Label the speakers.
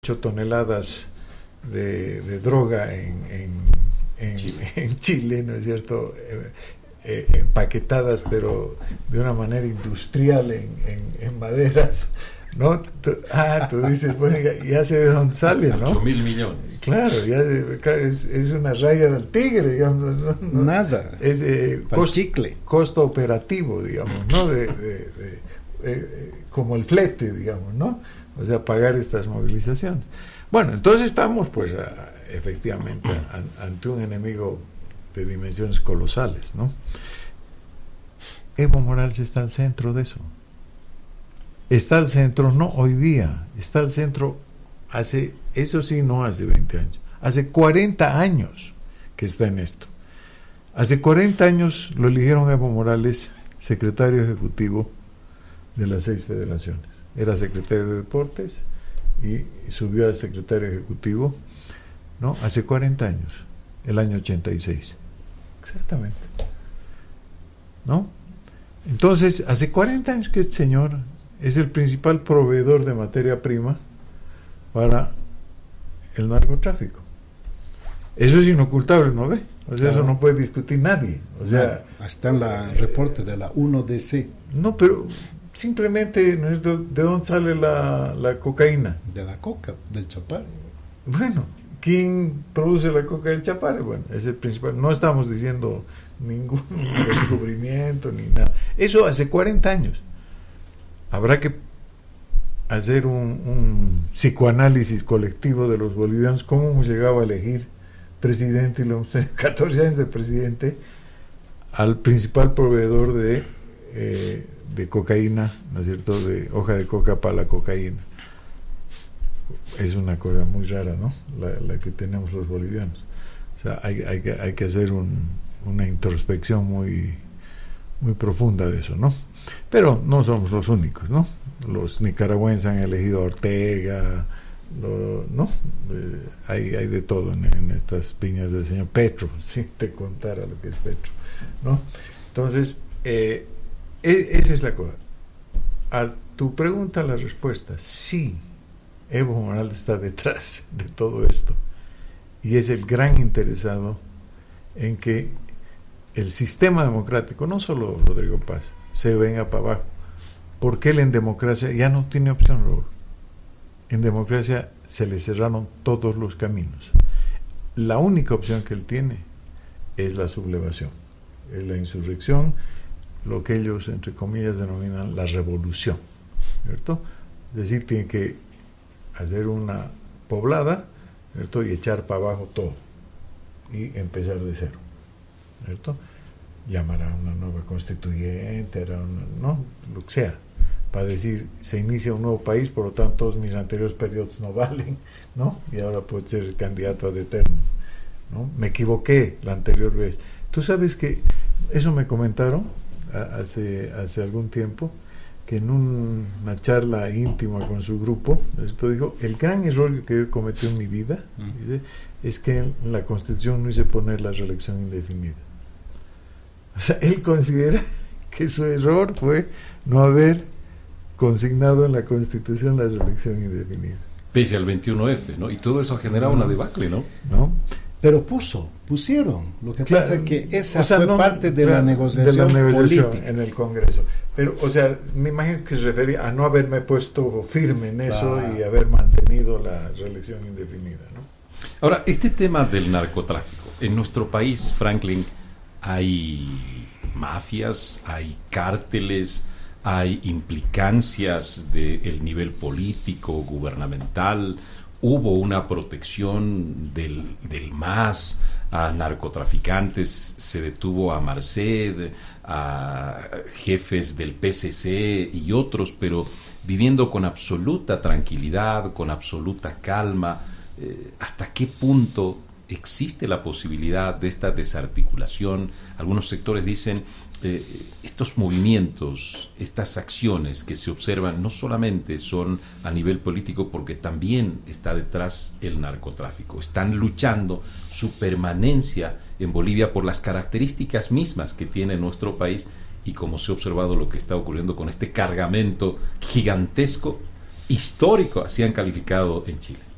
Speaker 1: toneladas de droga en Chile, ¿no es cierto? Empaquetadas, pero de una manera industrial en maderas, ¿no? Tú dices, bueno, ya sé de dónde sale, ¿no?
Speaker 2: 8.000 millones.
Speaker 1: Claro, es una raya del tigre, digamos, ¿no?
Speaker 3: Nada.
Speaker 1: Es costo operativo, digamos, ¿no? Como el flete, digamos, ¿no? O sea, pagar estas movilizaciones. Bueno, entonces estamos, pues, efectivamente, ante un enemigo de dimensiones colosales, ¿no? Evo Morales está al centro de eso. Está al centro, no hoy día, está al centro eso sí, no hace 20 años, hace 40 años que está en esto. Hace 40 años lo eligieron a Evo Morales secretario ejecutivo de las 6 federaciones. Era secretario de Deportes y subió a secretario ejecutivo, ¿no? Hace 40 años, el año 86. Exactamente. ¿No? Entonces, hace 40 años que este señor es el principal proveedor de materia prima para el narcotráfico. Eso es inocultable, ¿no ve? O sea, eso no puede discutir nadie. O sea,
Speaker 3: hasta en el reporte de la 1DC.
Speaker 1: No, pero simplemente, ¿no? ¿De dónde sale la cocaína?
Speaker 3: De la coca, del Chapare.
Speaker 1: Bueno, ¿quién produce la coca del Chapare? Bueno, es el principal. No estamos diciendo ningún descubrimiento ni nada. Eso hace 40 años. Habrá que hacer un psicoanálisis colectivo de los bolivianos, cómo hemos llegado a elegir presidente, y lo hemos tenido 14 años de presidente, al principal proveedor de cocaína, ¿no es cierto?, de hoja de coca para la cocaína. Es una cosa muy rara, ¿no?, la que tenemos los bolivianos. O sea, hay que hacer una introspección muy profunda de eso, ¿no? Pero no somos los únicos, ¿no? Los nicaragüenses han elegido a Ortega, ¿no? Hay de todo en estas piñas del señor Petro, si te contara lo que es Petro, ¿no? Entonces, esa es la cosa. A tu pregunta, la respuesta: sí, Evo Morales está detrás de todo esto y es el gran interesado en que el sistema democrático, no solo Rodrigo Paz, se venga para abajo, porque él en democracia ya no tiene opción, Raúl. En democracia se le cerraron todos los caminos. La única opción que él tiene es la sublevación, es la insurrección, lo que ellos, entre comillas, denominan la revolución, ¿cierto? Es decir, tiene que hacer una poblada, ¿cierto?, y echar para abajo todo y empezar de cero, ¿cierto? Llamar a una nueva constituyente, ¿no?, lo que sea, para decir, se inicia un nuevo país, por lo tanto todos mis anteriores periodos no valen, ¿no? Y ahora puedo ser candidato ad eterno, ¿no? Me equivoqué la anterior vez. Tú sabes que eso me comentaron hace algún tiempo, que en una charla íntima con su grupo, esto dijo: el gran error que yo cometí en mi vida, dice, es que en la Constitución no hice poner la reelección indefinida. O sea, él considera que su error fue no haber consignado en la Constitución la reelección indefinida.
Speaker 2: Pese al 21F, ¿no? Y todo eso ha generado una debacle, ¿no?
Speaker 1: ¿No?
Speaker 3: Pero pusieron. Lo que pasa es que esa fue parte de la
Speaker 1: negociación
Speaker 3: política
Speaker 1: en el Congreso. Pero, o sea, me imagino que se refería a no haberme puesto firme en eso y haber mantenido la reelección indefinida, ¿no?
Speaker 2: Ahora, este tema del narcotráfico. En nuestro país, Franklin, hay mafias, hay cárteles, hay implicancias del nivel político, gubernamental. Hubo una protección del MAS a narcotraficantes, se detuvo a Marced, a jefes del PCC y otros, pero viviendo con absoluta tranquilidad, con absoluta calma. ¿Hasta qué punto existe la posibilidad de esta desarticulación? Algunos sectores dicen estos movimientos, estas acciones que se observan no solamente son a nivel político, porque también está detrás el narcotráfico. Están luchando su permanencia en Bolivia por las características mismas que tiene nuestro país, y como se ha observado lo que está ocurriendo con este cargamento gigantesco, histórico, así han calificado en Chile.